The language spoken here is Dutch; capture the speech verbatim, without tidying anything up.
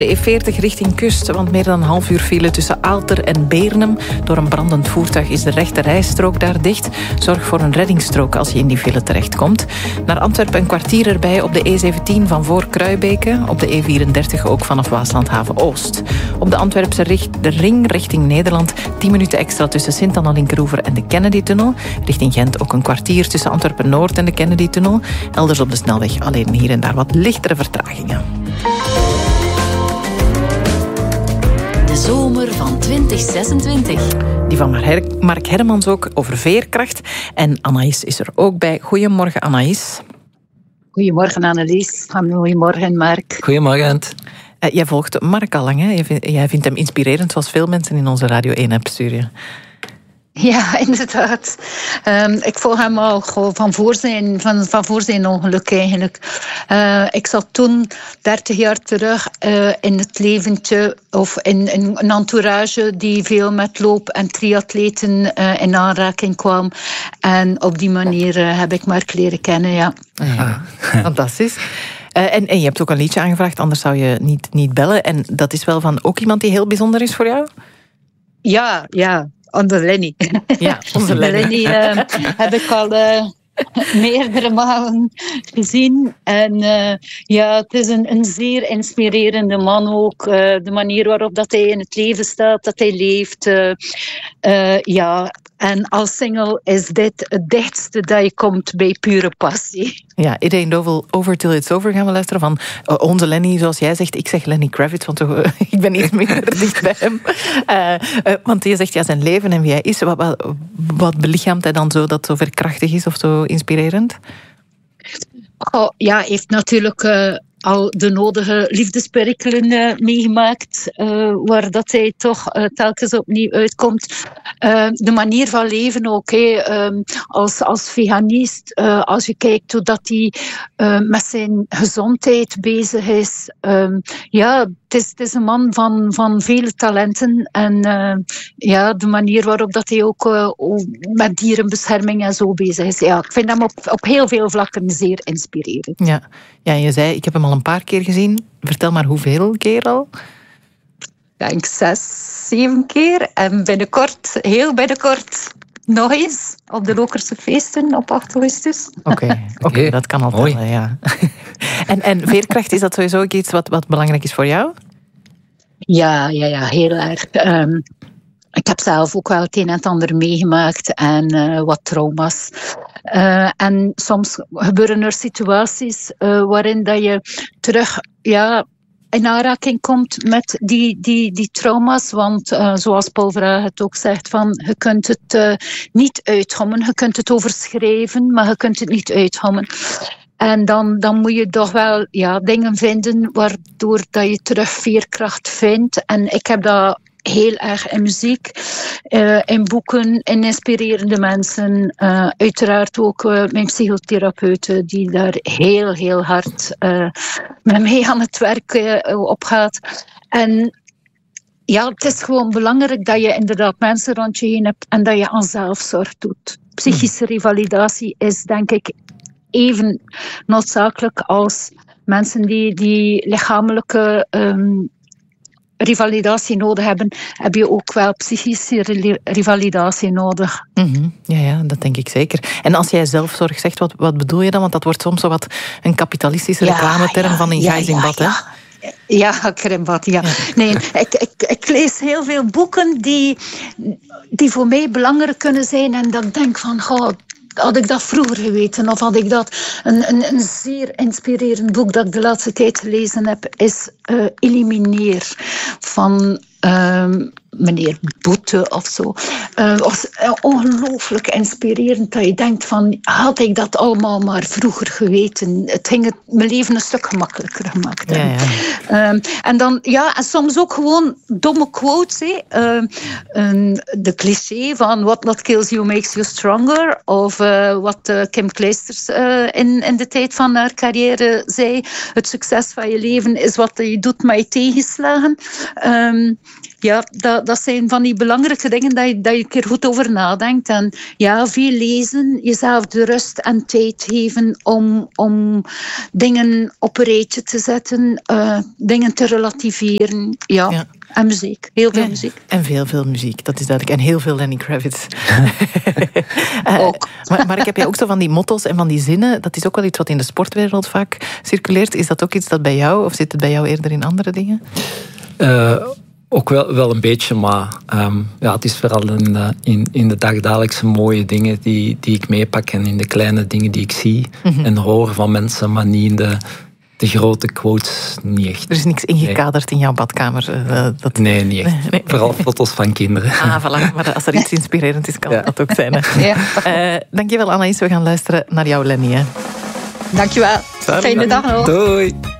De E veertig richting kust, want meer dan een half uur file tussen Aalter en Beernem. Door een brandend voertuig is de rechte rijstrook daar dicht. Zorg voor een reddingsstrook als je in die file terechtkomt. Naar Antwerpen een kwartier erbij op de E zeventien van voor Kruibeke. Op de E vierendertig ook vanaf Waaslandhaven-Oost. Op de Antwerpse richt, de ring richting Nederland tien minuten extra tussen Sint-Anna-Linkeroever en de Kennedy-tunnel. Richting Gent ook een kwartier tussen Antwerpen-Noord en de Kennedy-tunnel. Elders op de snelweg alleen hier en daar wat lichtere vertragingen. De zomer van twintig zesentwintig. Die van Mark Hermans ook over veerkracht. En Anaïs is er ook bij. Goedemorgen, Anaïs. Goedemorgen, Annelies. Goedemorgen, Mark. Goedemorgen. Uh, jij volgt Mark al lang, hè? Jij, vind, jij vindt hem inspirerend, zoals veel mensen in onze Radio één-app sturen. Ja, inderdaad. Um, ik volg hem al van voor zijn, van, van voor zijn ongeluk eigenlijk. Uh, ik zat toen, dertig jaar terug, uh, in het leventje of in, in een entourage die veel met loop- en triatleten uh, in aanraking kwam. En op die manier uh, heb ik Mark leren kennen, ja. ja. Fantastisch. Uh, en, en je hebt ook een liedje aangevraagd, anders zou je niet, niet bellen. En dat is wel van ook iemand die heel bijzonder is voor jou? Ja, ja. Onder Lenny. Ja, onder Lenny. Lenny uh, heb ik al uh, meerdere malen gezien. En uh, ja, het is een, een zeer inspirerende man ook. Uh, de manier waarop dat hij in het leven staat, dat hij leeft. Uh, uh, ja, en als single is dit het dichtste dat je komt bij pure passie. Ja, It Ain't Over, over Till It's Over gaan we luisteren van uh, onze Lenny, zoals jij zegt. Ik zeg Lenny Kravitz, want uh, ik ben iets minder dicht bij hem. Uh, uh, want je zegt ja, zijn leven en wie hij is. Wat, wat, wat belichaamt hij dan zo dat zo verkrachtig is of zo inspirerend? Oh, ja, hij heeft natuurlijk uh, al de nodige liefdesperikelen uh, meegemaakt, uh, waar dat hij toch uh, telkens opnieuw uitkomt. Uh, de manier van leven ook, hey, um, als, als veganist, uh, als je kijkt hoe dat hij uh, met zijn gezondheid bezig is. Um, ja, het is, het is een man van, van vele talenten en uh, ja, de manier waarop dat hij ook uh, met dierenbescherming en zo bezig is. Ja, ik vind hem op, op heel veel vlakken zeer inspirerend. Ja. Ja, je zei, ik heb hem al een paar keer gezien. Vertel maar hoeveel keer al? Ik denk zes, zeven keer. En binnenkort, heel binnenkort, nog eens op de Lokerse feesten op acht augustus. Oké, okay, okay, dat kan altijd, ja. en, en veerkracht, is dat sowieso ook iets wat, wat belangrijk is voor jou? Ja, ja, ja, heel erg. Um, ik heb zelf ook wel het een en het ander meegemaakt en uh, wat trauma's. Uh, en soms gebeuren er situaties uh, waarin dat je terug ja, in aanraking komt met die, die, die trauma's. Want uh, zoals Paul Vraag het ook zegt, van, je kunt het uh, niet uithommen. Je kunt het overschrijven, maar je kunt het niet uithommen. En dan, dan moet je toch wel ja, dingen vinden waardoor dat je terug veerkracht vindt. En ik heb dat heel erg in muziek, uh, in boeken, in inspirerende mensen. Uh, uiteraard ook uh, mijn psychotherapeuten die daar heel, heel hard uh, met mij aan het werk uh, op gaat. En ja, het is gewoon belangrijk dat je inderdaad mensen rond je heen hebt en dat je aan zelfzorg doet. Psychische revalidatie is denk ik even noodzakelijk als mensen die, die lichamelijke um, revalidatie nodig hebben, heb je ook wel psychische revalidatie nodig. Mm-hmm. Ja, ja, dat denk ik zeker. En als jij zelfzorg zegt, wat, wat bedoel je dan? Want dat wordt soms zo wat een kapitalistische ja, reclameterm ja, van in ja, Gijs in ja, bad, hè? Ja. Ja, krimbad, ja. ja. Nee, ik, ik, ik lees heel veel boeken die, die voor mij belangrijk kunnen zijn en dat ik denk van, goh, had ik dat vroeger geweten of had ik dat... Een, een, een zeer inspirerend boek dat ik de laatste tijd gelezen heb is uh, Elimineer van uh, meneer Boete of zo. Uh, was uh, ongelooflijk inspirerend dat je denkt van, had ik dat allemaal maar vroeger geweten. Het ging het mijn leven een stuk gemakkelijker gemaakt hebben. Ja, ja. Um, en dan, ja, en soms ook gewoon domme quotes. Hè. Uh, um, de cliché van what not kills you makes you stronger. Of uh, wat uh, Kim Kleisters uh, in, in de tijd van haar carrière zei. Het succes van je leven is wat je doet met je tegenslagen. Um, ja, dat dat, dat zijn van die belangrijke dingen dat je, dat je een keer goed over nadenkt. En ja, veel lezen, jezelf de rust en tijd geven om, om dingen op een rijtje te zetten, uh, dingen te relativeren. Ja. ja. En muziek, heel veel ja, muziek. En veel, veel muziek, dat is duidelijk. En heel veel Lenny Kravitz. uh, ook. maar, maar ik heb je ook zo van die motto's en van die zinnen. Dat is ook wel iets wat in de sportwereld vaak circuleert. Is dat ook iets dat bij jou, of zit het bij jou eerder in andere dingen? Uh, ook wel, wel een beetje, maar um, ja, het is vooral in de, in, in de dagdagelijkse mooie dingen die, die ik meepak en in de kleine dingen die ik zie mm-hmm. en hoor van mensen, maar niet in de... De grote quotes, niet echt. Er is niks ingekaderd nee. in jouw badkamer? Uh, dat... Nee, niet echt. Nee. Vooral foto's van kinderen. Ah, voilà. Maar als er iets inspirerend is, kan ja. dat ook zijn. Hè. Ja. Uh, dankjewel, Anaïs. We gaan luisteren naar jou, Lenny. Hè. Dankjewel. Fijne dag nog. Doei.